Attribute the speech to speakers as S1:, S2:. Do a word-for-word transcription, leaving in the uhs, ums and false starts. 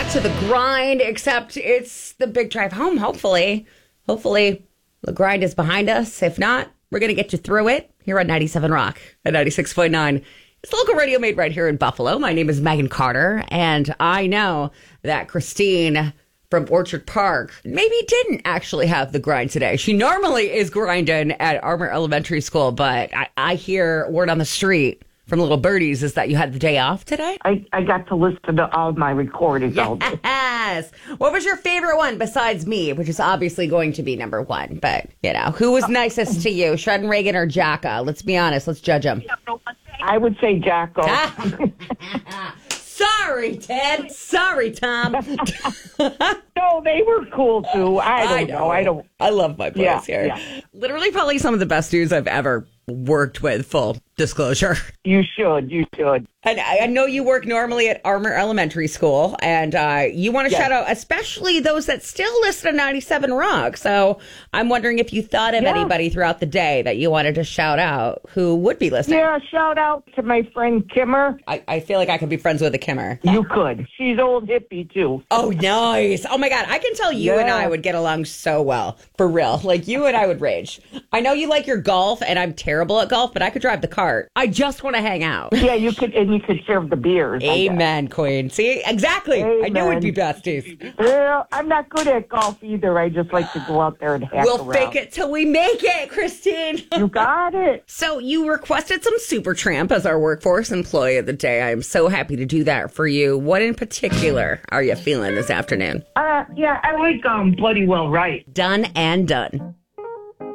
S1: back to the grind, except it's the big drive home, hopefully. Hopefully, the grind is behind us. If not, we're going to get you through it here on ninety-seven Rock at ninety-six point nine. It's local radio made right here in Buffalo. My name is Megan Carter, and I know that Christine from Orchard Park maybe didn't actually have the grind today. She normally is grinding at Armour Elementary School, but I, I hear word on the street from little birdies is that you had the day off today?
S2: I, I got to listen to all my recordings all day.
S1: Yes. What was your favorite one besides me, which is obviously going to be number one? But, you know, who was nicest to you, Shred and Reagan or Jacka? Let's be honest. Let's judge them.
S2: I would say Jacko.
S1: Sorry, Ted. Sorry, Tom.
S2: No, they were cool, too. I don't
S1: I
S2: know.
S1: know.
S2: I don't.
S1: I love my place
S2: Yeah,
S1: here.
S2: yeah.
S1: Literally probably some of the best dudes I've ever worked with, full disclosure.
S2: You should. You should.
S1: And I I know you work normally at Armour Elementary School, and uh, you want to
S2: Yes.
S1: shout out especially those that still listen to ninety-seven Rock. So I'm wondering if you thought of
S2: Yeah.
S1: anybody throughout the day that you wanted to shout out who would be listening.
S2: Yeah, shout out to my friend Kimmer.
S1: I, I feel like I could be friends with a Kimmer.
S2: You could. She's old hippie, too.
S1: Oh, nice. Oh, my God. I can tell you and
S2: Yeah.
S1: I would get along so well. For real. Like, you and I would rage. I know you like your golf, and I'm terrible at golf, but I could drive the cart. I just want to hang out.
S2: Yeah, you could, and you could serve the beers. I guess.
S1: Amen, Queen. See? Exactly. I knew
S2: Amen.
S1: we'd be besties.
S2: Well, I'm not good at golf either. I just like to go out there and hack
S1: We'll
S2: around.
S1: fake it till we make it, Christine.
S2: You got it.
S1: So you requested some Supertramp as our workforce employee of the day. I am so happy to do that for you. What in particular are you feeling this afternoon?
S2: Uh, yeah, I like um Bloody Well Right.
S1: Done and done.